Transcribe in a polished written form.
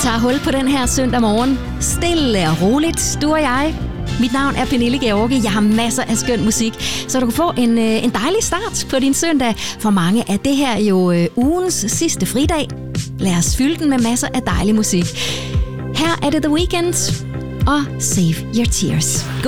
tager hul på den her søndag morgen. Stille og roligt, du og jeg. Mit navn er Pernille Georgi. Jeg har masser af skøn musik, så du kan få en dejlig start på din søndag. For mange er det her jo ugens sidste fridag. Lad os fylde den med masser af dejlig musik. Her er det The Weeknd og Save Your Tears.